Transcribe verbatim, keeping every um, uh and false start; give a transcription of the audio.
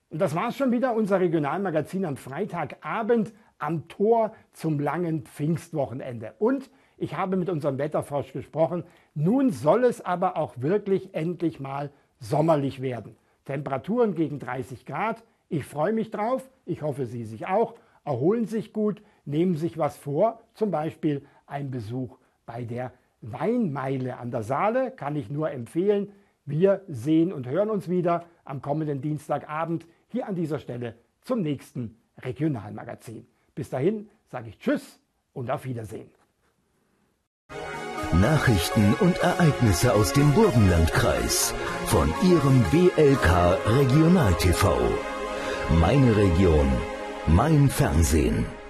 Und das war's schon wieder, unser Regionalmagazin am Freitagabend am Tor zum langen Pfingstwochenende. Und ich habe mit unserem Wetterfrosch gesprochen. Nun soll es aber auch wirklich endlich mal sommerlich werden. Temperaturen gegen dreißig Grad. Ich freue mich drauf. Ich hoffe, Sie sich auch. Erholen sich gut, nehmen sich was vor. Zum Beispiel ein Besuch bei der Weinmeile an der Saale. Kann ich nur empfehlen. Wir sehen und hören uns wieder am kommenden Dienstagabend hier an dieser Stelle zum nächsten Regionalmagazin. Bis dahin sage ich Tschüss und auf Wiedersehen. Nachrichten und Ereignisse aus dem Burgenlandkreis von Ihrem W L K Regional T V. Meine Region, mein Fernsehen.